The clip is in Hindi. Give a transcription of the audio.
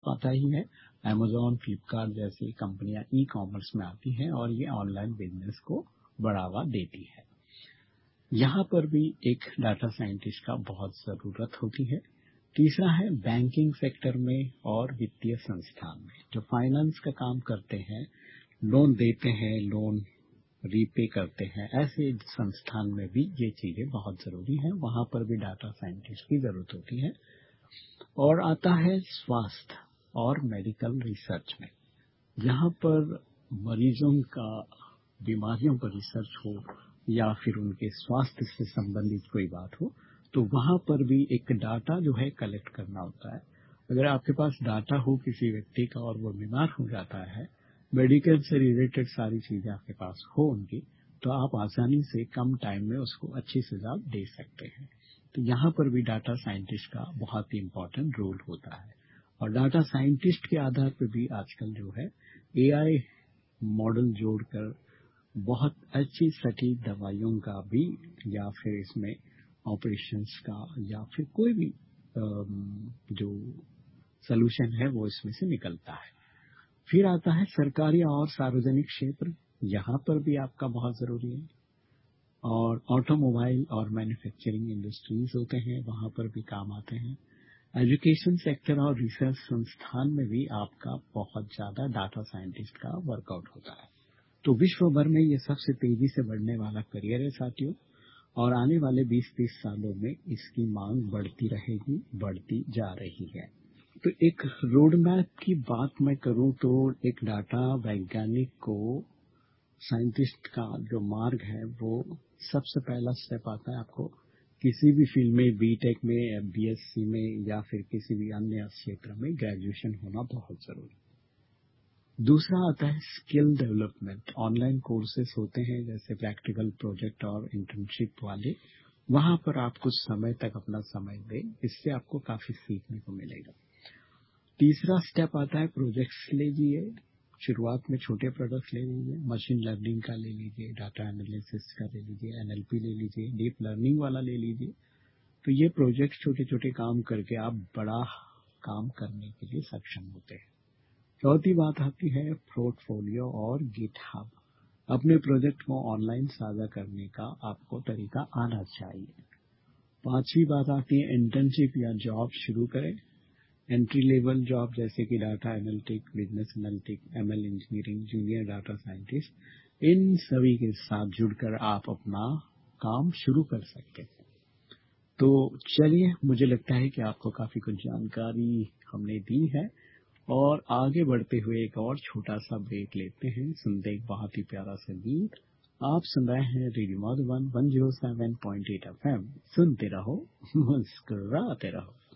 पता ही है, अमेज़न, फ्लिपकार्ट जैसी कंपनियां ई कॉमर्स में आती हैं और ये ऑनलाइन बिजनेस को बढ़ावा देती है। यहाँ पर भी एक डाटा साइंटिस्ट का बहुत ज़रूरत होती है। तीसरा है बैंकिंग सेक्टर में और वित्तीय संस्थान में, जो फाइनेंस का काम करते हैं, लोन देते हैं, लोन रीपे करते हैं, ऐसे संस्थान में भी ये चीज़ें बहुत ज़रूरी हैं, वहाँ पर भी डाटा साइंटिस्ट की ज़रूरत होती है। और आता है स्वास्थ्य और मेडिकल रिसर्च में, जहाँ पर मरीजों का बीमारियों पर रिसर्च हो या फिर उनके स्वास्थ्य से संबंधित कोई बात हो, तो वहाँ पर भी एक डाटा जो है कलेक्ट करना होता है। अगर आपके पास डाटा हो किसी व्यक्ति का और वो बीमार हो जाता है, मेडिकल से रिलेटेड सारी चीज़ें आपके पास हो उनकी, तो आप आसानी से कम टाइम में उसको अच्छी सजा दे सकते हैं। तो यहाँ पर भी डाटा साइंटिस्ट का बहुत ही इम्पोर्टेंट रोल होता है। और डाटा साइंटिस्ट के आधार पर भी आजकल जो है एआई मॉडल जोड़कर बहुत अच्छी सटीक दवाइयों का भी या फिर इसमें ऑपरेशंस का या फिर कोई भी जो सलूशन है वो इसमें से निकलता है। फिर आता है सरकारी और सार्वजनिक क्षेत्र, यहाँ पर भी आपका बहुत ज़रूरी है। और ऑटोमोबाइल और मैन्युफैक्चरिंग इंडस्ट्रीज होते हैं, वहाँ पर भी काम आते हैं। एजुकेशन सेक्टर और रिसर्च संस्थान में भी आपका बहुत ज़्यादा डाटा साइंटिस्ट का वर्कआउट होता है। तो विश्व भर में ये सबसे तेजी से बढ़ने वाला करियर है साथियों, और आने वाले 20-30 सालों में इसकी मांग बढ़ती रहेगी, बढ़ती जा रही है। तो एक रोड मैप की बात मैं करूं तो एक डाटा वैज्ञानिक को साइंटिस्ट का जो मार्ग है वो सबसे पहला स्टेप आता है आपको किसी भी फील्ड में, बीटेक में, बीएससी में या फिर किसी भी अन्य क्षेत्र में ग्रेजुएशन होना बहुत जरूरी। दूसरा आता है स्किल डेवलपमेंट। ऑनलाइन कोर्सेज होते हैं जैसे प्रैक्टिकल प्रोजेक्ट और इंटर्नशिप वाले, वहां पर आप कुछ समय तक अपना समय दें, इससे आपको काफी सीखने को मिलेगा। तीसरा स्टेप आता है प्रोजेक्ट्स लीजिए, शुरुआत में छोटे प्रोडक्ट्स ले लीजिए, मशीन लर्निंग का ले लीजिए, डाटा एनालिसिस का ले लीजिए, एनएलपी ले लीजिए, डीप लर्निंग वाला ले लीजिए। तो ये प्रोजेक्ट छोटे छोटे काम करके आप बड़ा काम करने के लिए सक्षम होते हैं। चौथी बात आती है पोर्टफोलियो और गिटहब। अपने प्रोजेक्ट को ऑनलाइन साझा करने का आपको तरीका आना चाहिए। पांचवी बात आती है इंटर्नशिप या जॉब शुरू करें। एंट्री लेवल जॉब जैसे कि data analytic, business analytic, ML engineering, junior data scientist, इन सभी के साथ जुड़कर आप अपना काम शुरू कर सकते हैं। तो चलिए, मुझे लगता है कि आपको काफी कुछ जानकारी हमने दी है, और आगे बढ़ते हुए एक और छोटा सा ब्रेक लेते हैं, सुनते एक बहुत ही प्यारा सा गीत। आप सुन रहे हैं रेडियो मधुबन 107.8 FM। सुनते रहो, मुस्कुराते रहो।